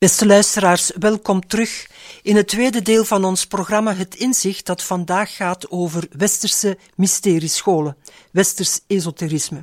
Beste luisteraars, welkom terug in het tweede deel van ons programma Het Inzicht, dat vandaag gaat over westerse mysteriescholen, westers esoterisme.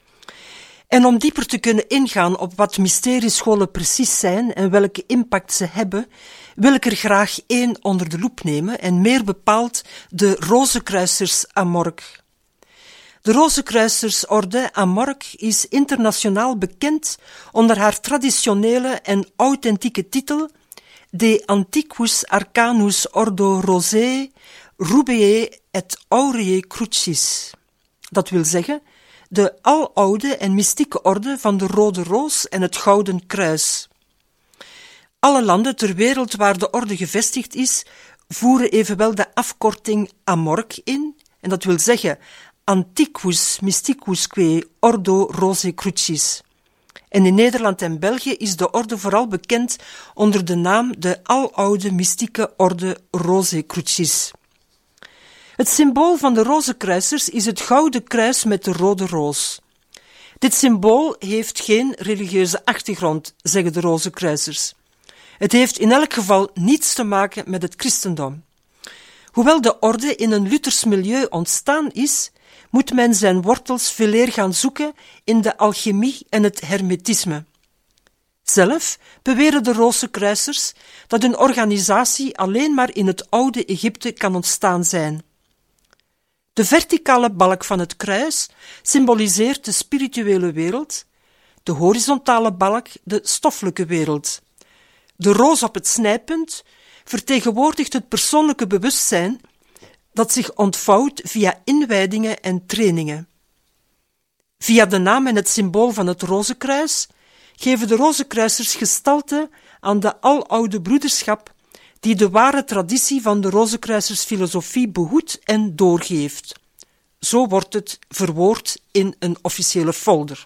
En om dieper te kunnen ingaan op wat mysteriescholen precies zijn en welke impact ze hebben, wil ik er graag één onder de loep nemen en meer bepaald de Rozenkruisers Amorc. De Rozenkruisersorde Amorc is internationaal bekend onder haar traditionele en authentieke titel De Antiquus Arcanus Ordo Rosei Rubeae et Aureae Crucis. Dat wil zeggen, de aloude en mystieke orde van de Rode Roos en het Gouden Kruis. Alle landen ter wereld waar de orde gevestigd is, voeren evenwel de afkorting Amorc in, en dat wil zeggen Antiquus Mysticusque Ordo Rosei Crucis. En in Nederland en België is de orde vooral bekend onder de naam de aloude mystieke orde Rosei Crucis. Het symbool van de Rozenkruisers is het gouden kruis met de rode roos. Dit symbool heeft geen religieuze achtergrond, zeggen de Rozenkruisers. Het heeft in elk geval niets te maken met het christendom. Hoewel de orde in een Luthers milieu ontstaan is, moet men zijn wortels veeleer gaan zoeken in de alchemie en het hermetisme. Zelf beweren de Rozenkruisers dat een organisatie alleen maar in het oude Egypte kan ontstaan zijn. De verticale balk van het kruis symboliseert de spirituele wereld, de horizontale balk de stoffelijke wereld. De roos op het snijpunt vertegenwoordigt het persoonlijke bewustzijn dat zich ontvouwt via inwijdingen en trainingen. Via de naam en het symbool van het Rozenkruis geven de Rozenkruisers gestalte aan de aloude broederschap die de ware traditie van de Rozenkruisersfilosofie behoedt en doorgeeft. Zo wordt het verwoord in een officiële folder.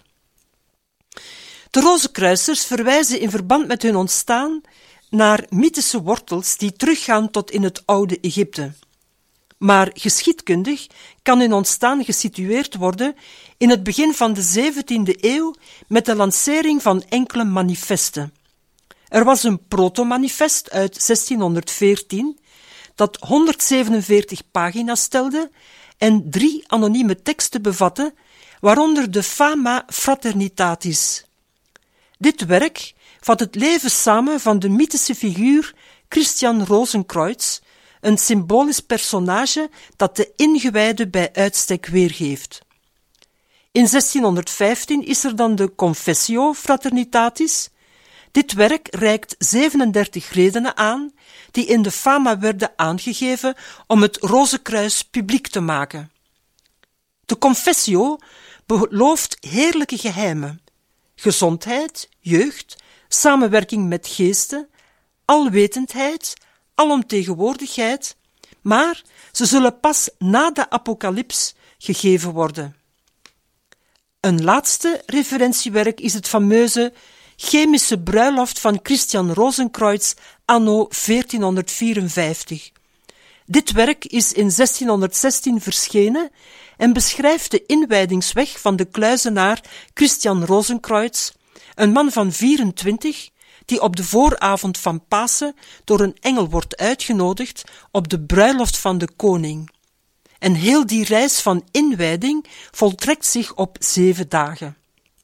De Rozenkruisers verwijzen in verband met hun ontstaan naar mythische wortels die teruggaan tot in het oude Egypte. Maar geschiedkundig kan hun ontstaan gesitueerd worden in het begin van de 17e eeuw met de lancering van enkele manifesten. Er was een proto-manifest uit 1614 dat 147 pagina's telde en 3 anonieme teksten bevatte, waaronder de Fama Fraternitatis. Dit werk vat het leven samen van de mythische figuur Christian Rozenkreuz, een symbolisch personage dat de ingewijden bij uitstek weergeeft. In 1615 is er dan de Confessio Fraternitatis. Dit werk reikt 37 redenen aan, die in de Fama werden aangegeven om het Rozenkruis publiek te maken. De Confessio belooft heerlijke geheimen: gezondheid, jeugd, samenwerking met geesten, alwetendheid, alomtegenwoordigheid, maar ze zullen pas na de apocalyps gegeven worden. Een laatste referentiewerk is het fameuze Chemische bruiloft van Christian Rozenkreuz anno 1454. Dit werk is in 1616 verschenen en beschrijft de inwijdingsweg van de kluizenaar Christian Rozenkreuz, een man van 24, die op de vooravond van Pasen door een engel wordt uitgenodigd op de bruiloft van de koning. En heel die reis van inwijding voltrekt zich op 7 dagen.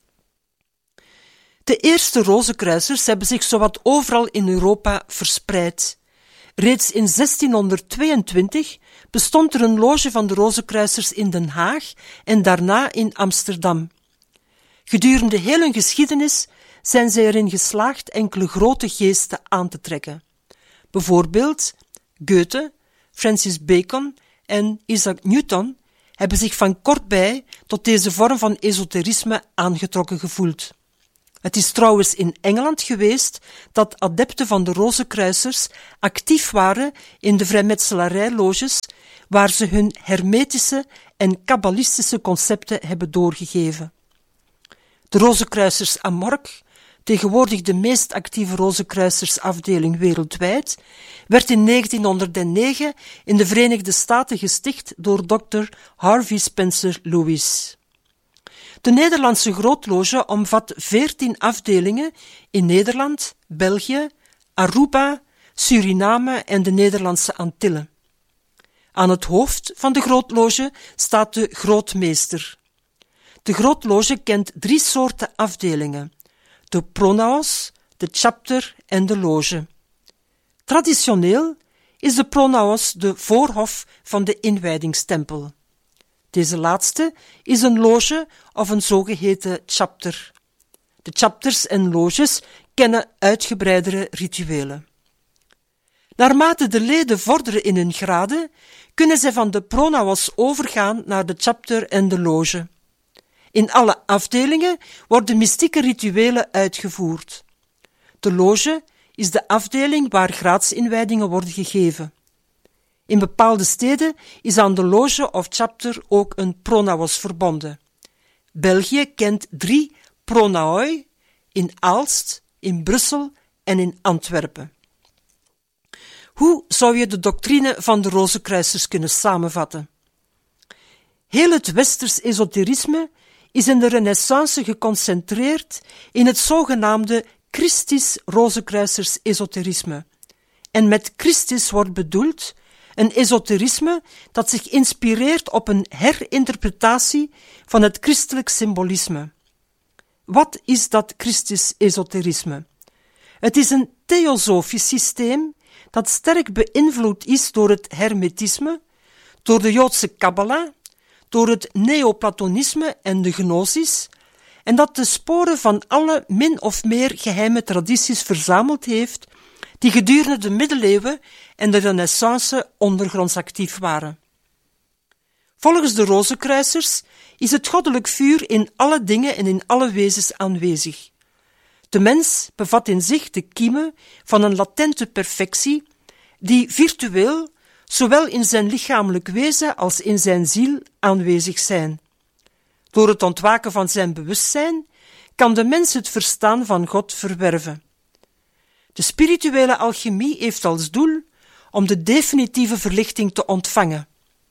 De eerste Rozenkruisers hebben zich zowat overal in Europa verspreid. Reeds in 1622 bestond er een loge van de Rozenkruisers in Den Haag en daarna in Amsterdam. Gedurende heel hun geschiedenis zijn zij erin geslaagd enkele grote geesten aan te trekken. Bijvoorbeeld Goethe, Francis Bacon en Isaac Newton hebben zich van kortbij tot deze vorm van esoterisme aangetrokken gevoeld. Het is trouwens in Engeland geweest dat adepten van de Rozenkruisers actief waren in de vrijmetselarij-loges, waar ze hun hermetische en kabbalistische concepten hebben doorgegeven. De Rozenkruisers Amorc, tegenwoordig de meest actieve Rozenkruisersafdeling wereldwijd, werd in 1909 in de Verenigde Staten gesticht door Dr. Harvey Spencer Lewis. De Nederlandse grootloge omvat 14 afdelingen in Nederland, België, Aruba, Suriname en de Nederlandse Antillen. Aan het hoofd van de grootloge staat de grootmeester. De grootloge kent 3 soorten afdelingen: de pronaos, de chapter en de loge. Traditioneel is de pronaos de voorhof van de inwijdingstempel. Deze laatste is een loge of een zogeheten chapter. De chapters en loges kennen uitgebreidere rituelen. Naarmate de leden vorderen in hun graden, kunnen zij van de pronaos overgaan naar de chapter en de loge. In alle afdelingen worden mystieke rituelen uitgevoerd. De loge is de afdeling waar graadsinwijdingen worden gegeven. In bepaalde steden is aan de loge of chapter ook een pronaos verbonden. België kent 3 pronaoi in Aalst, in Brussel en in Antwerpen. Hoe zou je de doctrine van de Rozenkruisers kunnen samenvatten? Heel het westers esoterisme is in de Renaissance geconcentreerd in het zogenaamde Christisch Rozenkruisers esoterisme. En met Christisch wordt bedoeld een esoterisme dat zich inspireert op een herinterpretatie van het christelijk symbolisme. Wat is dat Christisch esoterisme? Het is een theosofisch systeem dat sterk beïnvloed is door het hermetisme, door de Joodse Kabbala, door het neoplatonisme en de gnosis, en dat de sporen van alle min of meer geheime tradities verzameld heeft, die gedurende de middeleeuwen en de Renaissance ondergronds actief waren. Volgens de Rozenkruisers is het goddelijk vuur in alle dingen en in alle wezens aanwezig. De mens bevat in zich de kiemen van een latente perfectie, die virtueel, zowel in zijn lichamelijk wezen als in zijn ziel, aanwezig zijn. Door het ontwaken van zijn bewustzijn kan de mens het verstaan van God verwerven. De spirituele alchemie heeft als doel om de definitieve verlichting te ontvangen.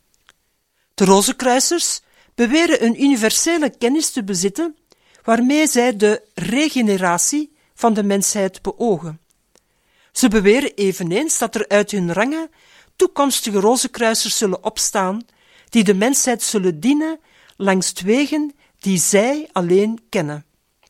De Rozenkruisers beweren een universele kennis te bezitten, waarmee zij de regeneratie van de mensheid beogen. Ze beweren eveneens dat er uit hun rangen toekomstige Rozenkruisers zullen opstaan, die de mensheid zullen dienen langs wegen die zij alleen kennen.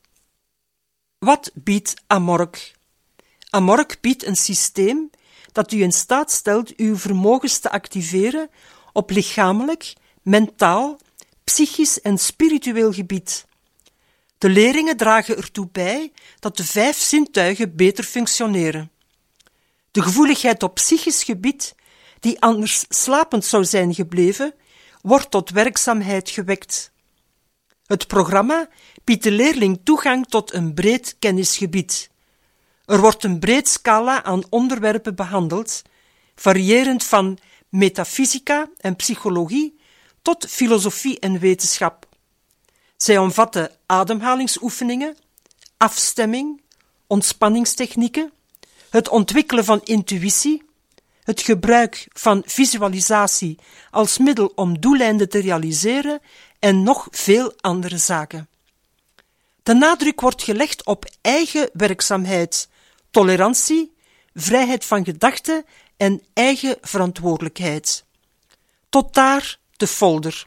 Wat biedt Amorg? Amorg biedt een systeem dat u in staat stelt uw vermogens te activeren op lichamelijk, mentaal, psychisch en spiritueel gebied. De leringen dragen ertoe bij dat de 5 zintuigen beter functioneren. De gevoeligheid op psychisch gebied, die anders slapend zou zijn gebleven, wordt tot werkzaamheid gewekt. Het programma biedt de leerling toegang tot een breed kennisgebied. Er wordt een breed scala aan onderwerpen behandeld, variërend van metafysica en psychologie tot filosofie en wetenschap. Zij omvatten ademhalingsoefeningen, afstemming, ontspanningstechnieken, het ontwikkelen van intuïtie, het gebruik van visualisatie als middel om doeleinden te realiseren en nog veel andere zaken. De nadruk wordt gelegd op eigen werkzaamheid, tolerantie, vrijheid van gedachten en eigen verantwoordelijkheid. Tot daar de folder.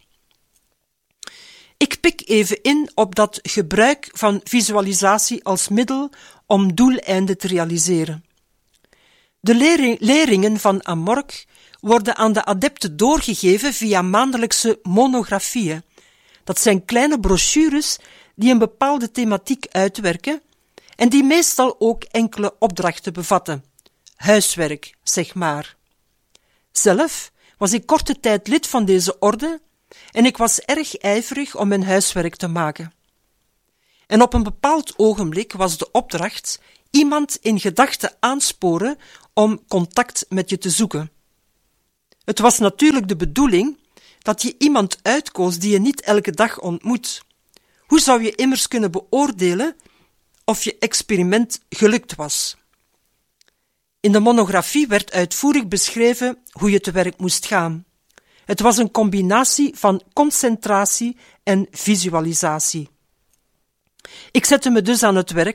Ik pik even in op dat gebruik van visualisatie als middel om doeleinden te realiseren. De leringen van Amorg worden aan de adepten doorgegeven via maandelijkse monografieën. Dat zijn kleine brochures die een bepaalde thematiek uitwerken en die meestal ook enkele opdrachten bevatten. Huiswerk, zeg maar. Zelf was ik korte tijd lid van deze orde en ik was erg ijverig om mijn huiswerk te maken. En op een bepaald ogenblik was de opdracht iemand in gedachten aansporen om contact met je te zoeken. Het was natuurlijk de bedoeling dat je iemand uitkoos die je niet elke dag ontmoet. Hoe zou je immers kunnen beoordelen of je experiment gelukt was? In de monografie werd uitvoerig beschreven hoe je te werk moest gaan. Het was een combinatie van concentratie en visualisatie. Ik zette me dus aan het werk,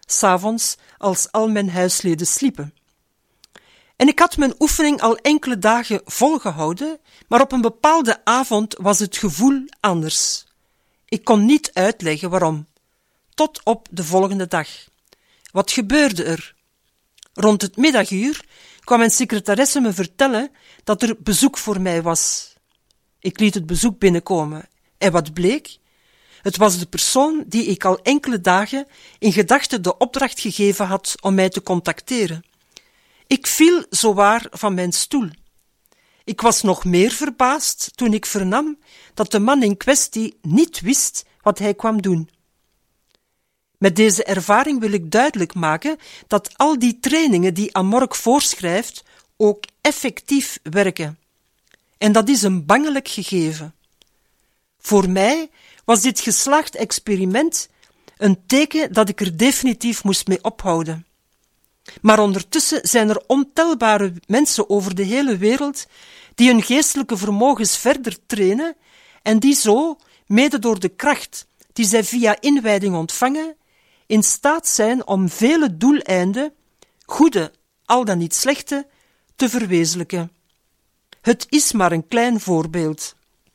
s'avonds als al mijn huisleden sliepen. En ik had mijn oefening al enkele dagen volgehouden, maar op een bepaalde avond was het gevoel anders. Ik kon niet uitleggen waarom. Tot op de volgende dag. Wat gebeurde er? Rond het middaguur kwam mijn secretaresse me vertellen dat er bezoek voor mij was. Ik liet het bezoek binnenkomen. En wat bleek? Het was de persoon die ik al enkele dagen in gedachten de opdracht gegeven had om mij te contacteren. Ik viel zowaar van mijn stoel. Ik was nog meer verbaasd toen ik vernam dat de man in kwestie niet wist wat hij kwam doen. Met deze ervaring wil ik duidelijk maken dat al die trainingen die Amorg voorschrijft ook effectief werken. En dat is een bangelijk gegeven. Voor mij was dit geslaagd experiment een teken dat ik er definitief moest mee ophouden. Maar ondertussen zijn er ontelbare mensen over de hele wereld die hun geestelijke vermogens verder trainen en die zo, mede door de kracht die zij via inwijding ontvangen, in staat zijn om vele doeleinden, goede, al dan niet slechte, te verwezenlijken. Het is maar een klein voorbeeld.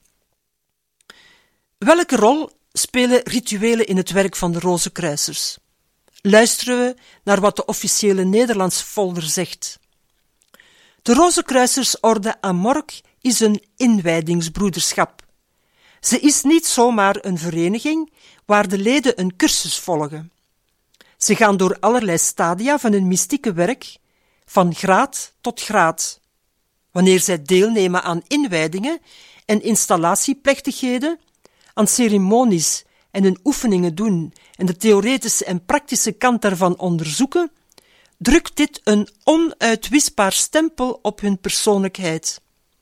Welke rol spelen rituelen in het werk van de Rozenkruisers? Luisteren we naar wat de officiële Nederlandse folder zegt. De Rozenkruisersorde Amorg is een inwijdingsbroederschap. Ze is niet zomaar een vereniging waar de leden een cursus volgen. Ze gaan door allerlei stadia van hun mystieke werk, van graad tot graad. Wanneer zij deelnemen aan inwijdingen en installatieplechtigheden, aan ceremonies en hun oefeningen doen en de theoretische en praktische kant daarvan onderzoeken, drukt dit een onuitwisbaar stempel op hun persoonlijkheid.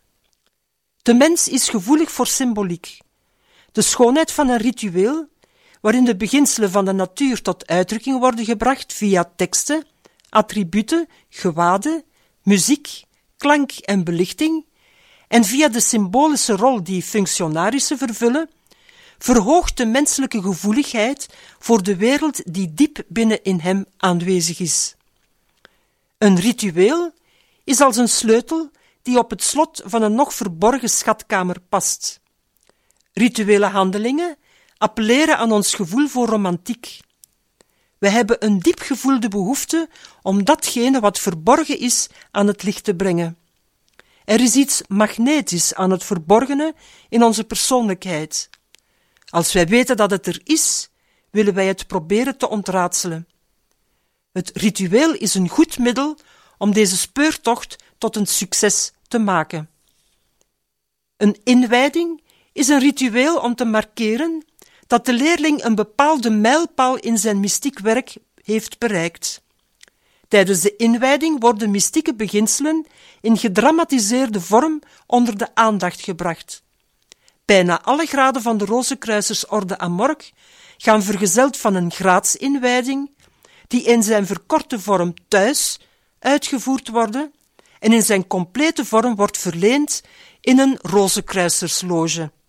De mens is gevoelig voor symboliek. De schoonheid van een ritueel, waarin de beginselen van de natuur tot uitdrukking worden gebracht via teksten, attributen, gewaden, muziek, klank en belichting, en via de symbolische rol die functionarissen vervullen, verhoogt de menselijke gevoeligheid voor de wereld die diep binnen in hem aanwezig is. Een ritueel is als een sleutel die op het slot van een nog verborgen schatkamer past. Rituele handelingen appelleren aan ons gevoel voor romantiek. We hebben een diep gevoelde behoefte om datgene wat verborgen is aan het licht te brengen. Er is iets magnetisch aan het verborgene in onze persoonlijkheid. Als wij weten dat het er is, willen wij het proberen te ontraadselen. Het ritueel is een goed middel om deze speurtocht tot een succes te maken. Een inwijding is een ritueel om te markeren dat de leerling een bepaalde mijlpaal in zijn mystiek werk heeft bereikt. Tijdens de inwijding worden mystieke beginselen in gedramatiseerde vorm onder de aandacht gebracht. Bijna alle graden van de Rozenkruisersorde Amorg gaan vergezeld van een graadsinwijding, die in zijn verkorte vorm thuis uitgevoerd worden en in zijn complete vorm wordt verleend in een Rozenkruisersloge.